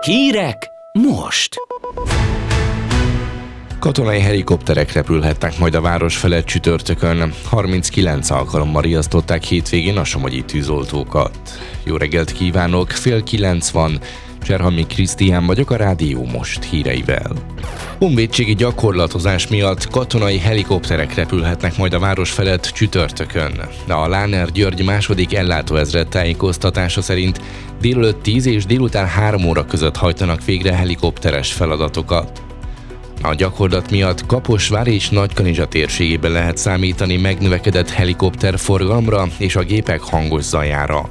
Hírek most! Katonai helikopterek repülhetnek majd a város felett csütörtökön. 39 alkalommal riasztották hétvégén a somogyi tűzoltókat. Jó reggelt kívánok, 8:30 van. Cserhalmi Krisztián vagyok, a Rádió Most híreivel. Honvédségi gyakorlatozás miatt katonai helikopterek repülhetnek majd a város felett csütörtökön. A Láner György második ellátóezred tájékoztatása szerint délelőtt 10 és délután 3 óra között hajtanak végre helikopteres feladatokat. A gyakorlat miatt Kaposvár és Nagykanizsa térségében lehet számítani megnövekedett helikopterforgalomra és a gépek hangos zajára.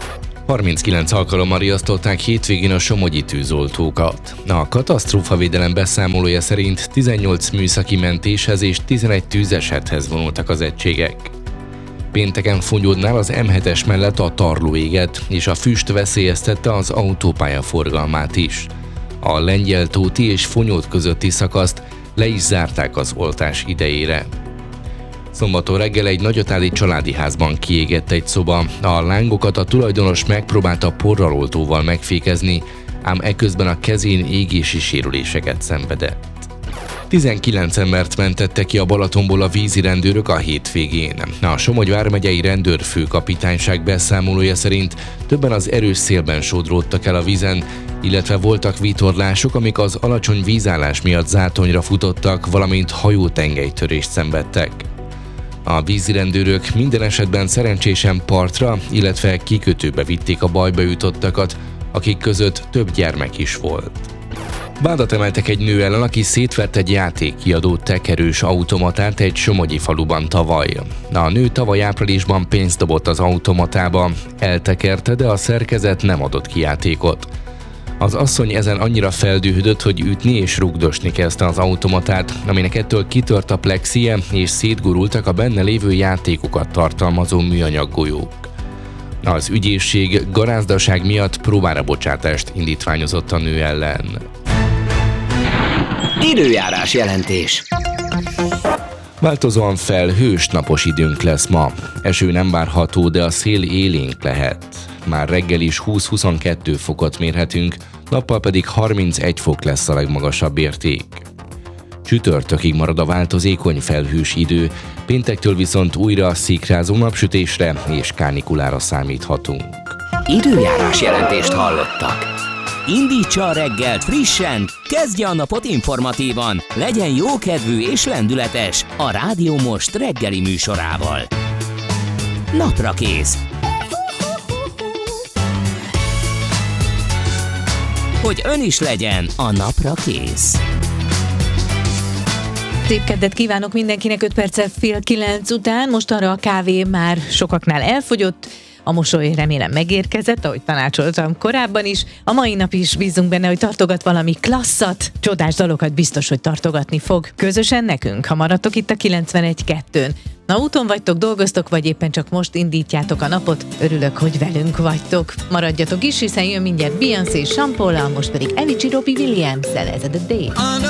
39 alkalommal riasztották hétvégén a somogyi tűzoltókat. A katasztrófavédelem beszámolója szerint 18 műszaki mentéshez és 11 tűzesethez vonultak az egységek. Pénteken Fongyódnál az M7-es mellett a tarló égett, és a füst veszélyeztette az autópálya forgalmát is. A Lengyel-tóti és Fonyód közötti szakaszt le is zárták az oltás idejére. Szombaton reggel egy nagyatádi családi házban kiégett egy szoba. A lángokat a tulajdonos megpróbálta porraloltóval megfékezni, ám eközben a kezén égési sérüléseket szenvedett. 19 embert mentettek ki a Balatonból a vízi rendőrök a hétvégén. A Somogy vármegyei rendőrfőkapitányság beszámolója szerint többen az erős szélben sodródtak el a vízen, illetve voltak vitorlások, amik az alacsony vízállás miatt zátonyra futottak, valamint hajótengelytörést szenvedtek. A vízirendőrök minden esetben szerencsésen partra, illetve kikötőbe vitték a bajba jutottakat, akik között több gyermek is volt. Vádat emeltek egy nő ellen, aki szétvert egy játékkiadó tekerős automatát egy somogyi faluban tavaly. A nő tavaly áprilisban pénzt dobott az automatába, eltekerte, de a szerkezet nem adott ki játékot. Az asszony ezen annyira feldühödött, hogy ütni és rugdosni kezdte az automatát, aminek ettől kitört a plexie és szétgurultak a benne lévő játékokat tartalmazó műanyag golyók. Az ügyészség garázdaság miatt próbára bocsátást indítványozott a nő ellen. Időjárás jelentés. Változóan felhős, napos időnk lesz ma. Eső nem várható, de a szél élénk lehet. Már reggel is 20-22 fokot mérhetünk, nappal pedig 31 fok lesz a legmagasabb érték. Csütörtökig marad a változékony felhős idő, péntektől viszont újra szikrázó napsütésre és kánikulára számíthatunk. Időjárás jelentést hallottak. Indítsa a reggelt frissen, kezdje a napot informatívan, legyen jókedvű és lendületes a Rádió Most reggeli műsorával. Naprakész. Hogy ön is legyen a napra kész. Szép kedvet kívánok mindenkinek, 5 perccel 8:30 után. Mostanra a kávé már sokaknál elfogyott, a mosoly remélem megérkezett, ahogy tanácsoltam korábban is. A mai nap is bízunk benne, hogy tartogat valami klasszat, csodás dalokat biztos, hogy tartogatni fog. Közösen nekünk, ha maradtok itt a 91.2-n. Na, úton vagytok, dolgoztok, vagy éppen csak most indítjátok a napot, örülök, hogy velünk vagytok. Maradjatok is, hiszen jön mindjárt Beyoncé és Sean Paul, most pedig Avicii Robbie Williams-el, ez a The Day.